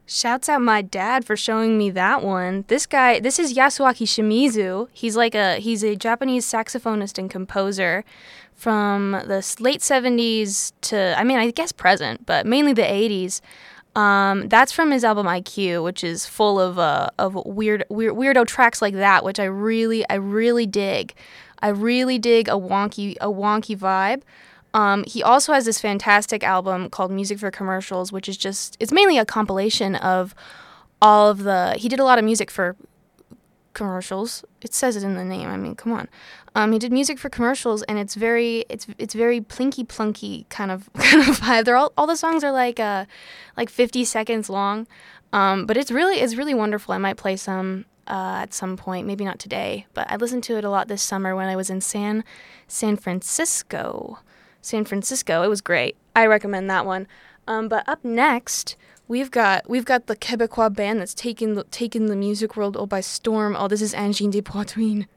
Shouts out my dad for showing me that one. This is Yasuaki Shimizu. He's a Japanese saxophonist and composer from the late 70s to, I guess present, but mainly the 80s. That's from his album IQ, which is full of weirdo tracks like that, which I really dig. I really dig a wonky vibe. He also has this fantastic album called Music for Commercials, which is it's mainly a compilation of all of he did a lot of music for commercials. It says it in the name. I mean, come on. He did music for commercials, and it's very plinky plunky kind of vibe. They're all the songs are like 50 seconds long. But it's really wonderful. I might play some at some point, maybe not today, but I listened to it a lot this summer when I was in San Francisco. It was great. I recommend that one. But up next, we've got the Quebecois band that's taken the music world all by storm. Oh, this is Angine de Poitvin.